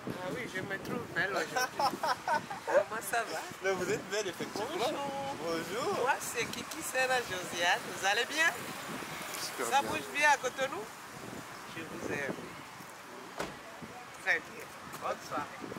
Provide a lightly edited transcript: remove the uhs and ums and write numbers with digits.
Ah oui, je me trouve belle aujourd'hui. Comment ça va? Mais vous êtes belle, effectivement. Bonjour. Bonjour. Moi, c'est Kiki Serra Josiane. Vous allez bien? Super Ça bien. bouge bien à Cotonou? Je vous aime. Très bien. Bonne soirée.